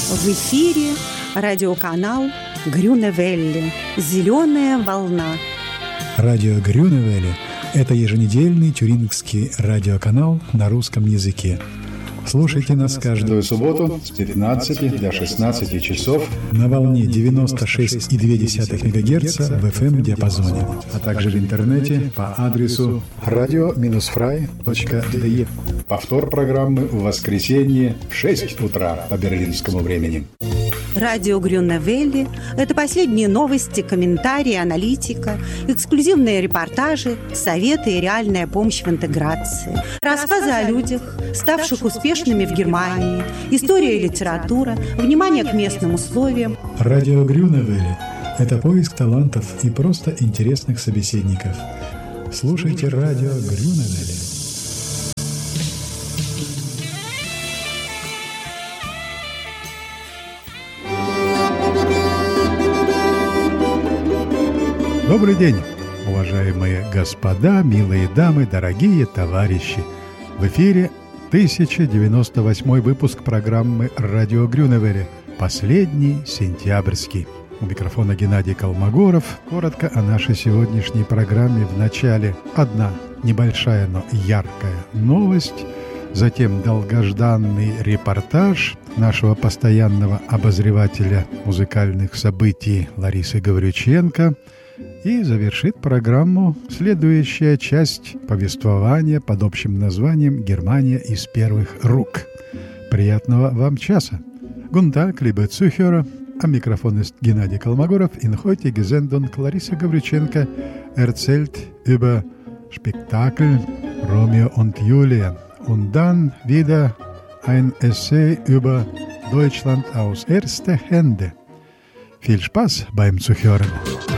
В эфире радиоканал Грюневелле «Зеленая волна». Радио Грюневелле – это еженедельный тюрингский радиоканал на русском языке. Слушайте нас каждую субботу с 15 до 16 часов на волне 96,2 МГц в FM-диапазоне, а также в интернете по адресу radio-fry.de. Повтор программы в воскресенье в 6 утра по берлинскому времени. Радио Грюневелле – это последние новости, комментарии, аналитика, эксклюзивные репортажи, советы и реальная помощь в интеграции, рассказы о людях, ставших успешными в Германии, история и литература, внимание к местным условиям. Радио Грюневелле – это поиск талантов и просто интересных собеседников. Слушайте радио Грюневелле. Добрый день, уважаемые господа, милые дамы, дорогие товарищи. В эфире 1098 выпуск программы «Радио Грюневелле», последний сентябрьский. У микрофона Геннадий Колмогоров. Коротко о нашей сегодняшней программе. В начале одна небольшая, но яркая новость, затем долгожданный репортаж нашего постоянного обозревателя музыкальных событий Ларисы Гаврюченко, и завершит программу следующая часть повествования под общим названием «Германия из первых рук». Приятного вам часа! Guten Tag, liebe Zuhörer. Am Mikrofon ist Gennady Kolmogorov. In heutiger Sendung Larissa Gavrychenko erzählt über Spektakel Romeo und Julia. Und dann wieder ein Essay über Deutschland aus erster Hände. Viel Spaß beim Zuhören!